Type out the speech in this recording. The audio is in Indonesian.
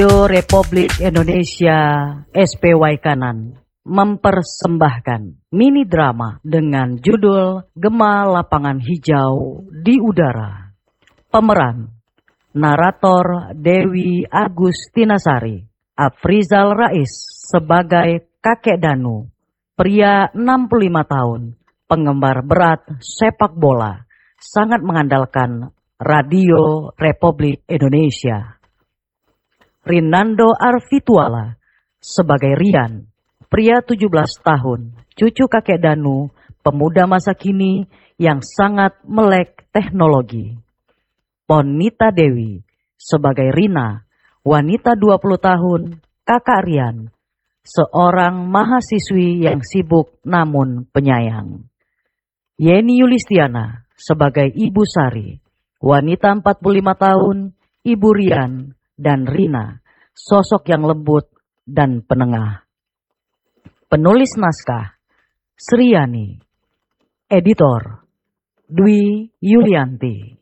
Republik Indonesia SPY Kanan mempersembahkan mini drama dengan judul Gema Lapangan Hijau di Udara. Pemeran narator Dewi Agustinasari, Afrizal Rais sebagai kakek Danu, pria 65 tahun, penggemar berat sepak bola, sangat mengandalkan Radio Republik Indonesia. Rinando Arvituala sebagai Rian, pria 17 tahun, cucu kakek Danu, pemuda masa kini yang sangat melek teknologi. Ponita Dewi sebagai Rina, wanita 20 tahun, kakak Rian, seorang mahasiswi yang sibuk namun penyayang. Yeni Yulistiana sebagai Ibu Sari, wanita 45 tahun, Ibu Rian dan Rina, sosok yang lembut dan penengah. Penulis naskah Sriani, editor Dwi Yulianti.